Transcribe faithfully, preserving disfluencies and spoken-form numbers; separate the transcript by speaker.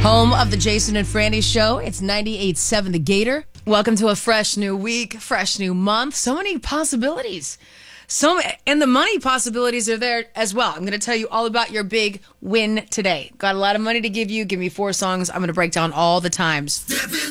Speaker 1: Home of the Jason and Franny Show. It's ninety-eight point seven The Gator. Welcome to a fresh new week, fresh new month. So many possibilities. So ma- And the money possibilities are there as well. I'm going to tell you all about your big win today. Got a lot of money to give you. Give me four songs. I'm going to break down all the times.